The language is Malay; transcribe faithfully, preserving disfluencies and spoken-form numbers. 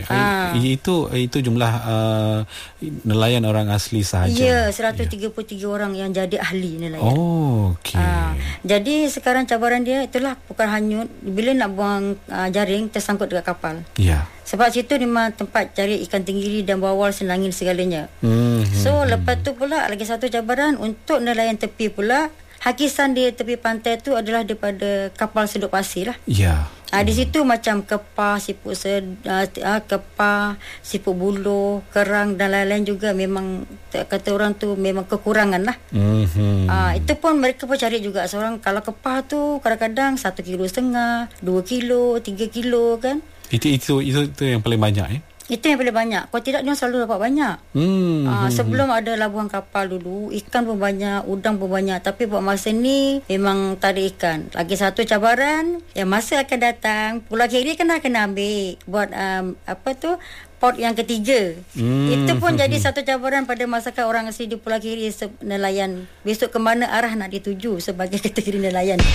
Okey. Ha. Itu itu jumlah uh, nelayan orang asli sahaja. Ya, seratus tiga puluh tiga ya. orang yang jadi ahli nelayan. Oh, okey. Ha. Jadi sekarang cabaran dia itulah bukan hanyut bila nak buang uh, jaring tersangkut dekat kapal. Ya. Sebab situ memang tempat cari ikan tenggiri dan bawal, senangin segalanya. Hmm. So lepas tu pula lagi satu cabaran untuk nelayan tepi pula. Hakisan di tepi pantai tu adalah daripada kapal sedut pasir lah. Ya. Ha, di situ macam kepah, siput sed, uh, kepah, siput buluh, kerang dan lain-lain juga memang kata orang tu memang kekurangan lah. Mm-hmm. Ha, itu pun mereka pun cari juga. Seorang kalau kepah tu kadang-kadang satu kilo setengah, dua kilo, tiga kilo kan. Itu itu itu, itu yang paling banyak eh. Itu yang paling banyak. Kalau tidak dia selalu dapat banyak. Hmm. Aa, sebelum ada labuan kapal dulu, ikan pun banyak, udang pun banyak. Tapi buat masa ni memang tak ada ikan. Lagi satu cabaran yang masa akan datang, Pulau Kiri kena kena ambil buat um, apa tu? Port yang ketiga. Hmm. Itu pun jadi satu cabaran pada masyarakat orang asli di Pulau Kiri nelayan. Besok ke mana arah nak dituju sebagai kategori nelayan.